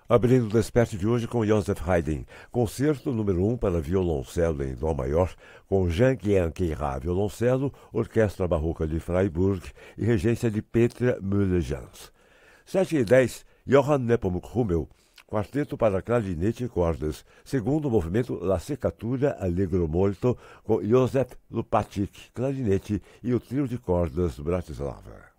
Abrindo o Desperte de hoje com Joseph Haydn, concerto número 1 para violoncelo em Dó maior, com Jean-Guihen Queyras, violoncelo, Orquestra Barroca de Freiburg e regência de Petra Müller-Jans. 7h10, Johann Nepomuk Hummel, quarteto para clarinete e cordas, segundo o movimento La Seccatura Allegro Molto, com Joseph Lupatic, clarinete, e o trio de cordas Bratislava.